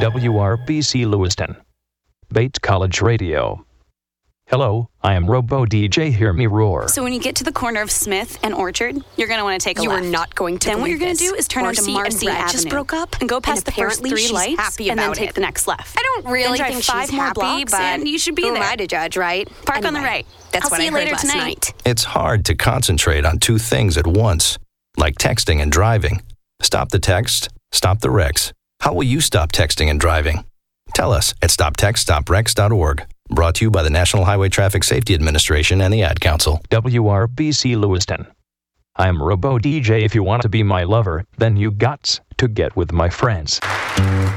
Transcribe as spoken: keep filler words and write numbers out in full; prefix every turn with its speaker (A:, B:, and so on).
A: W R B C Lewiston. Bates College Radio. Hello, I am Robo D J. Hear me roar.
B: So when you get to the corner of Smith and Orchard, you're going to want to take a
C: you
B: left.
C: You are not going to
B: Then what you're going to
C: this.
B: do is turn
C: Marcy
B: onto Marcy
C: and Brad
B: Avenue.
C: just broke up
B: and go past
C: and
B: the first three
C: she's
B: lights
C: happy
B: and then
C: about
B: take
C: it.
B: the next left.
C: I don't really
B: then drive
C: think
B: five
C: she's
B: more
C: happy,
B: blocks
C: but
B: and you should be
C: who
B: there.
C: am I to judge, right?
B: Park
C: anyway,
B: on the right.
C: That's
B: I'll
C: what
B: see
C: I
B: you
C: heard
B: later
C: last
B: tonight.
C: night.
D: It's hard to concentrate on two things at once, like texting and driving. Stop the text, stop the wrecks. How will you stop texting and driving? Tell us at stop text stop wrecks dot org. Brought to you by the National Highway Traffic Safety Administration and the Ad Council.
A: W R B C Lewiston. I am Robo D J. If you want to be my lover, then you gots to get with my friends.